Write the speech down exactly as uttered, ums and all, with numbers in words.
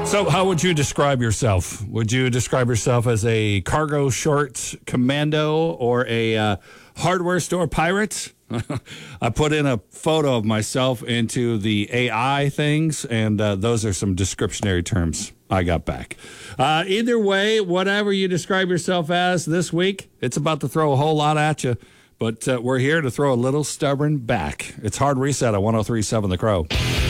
So how would you describe yourself? Would you describe yourself as a cargo shorts commando or a uh, hardware store pirate? I put in a photo of myself into the A I things, and uh, those are some descriptionary terms I got back. Uh, either way, whatever you describe yourself as this week, it's about to throw a whole lot at you. But uh, we're here to throw a little stubborn back. It's Hard Reset at one oh three point seven The Crow.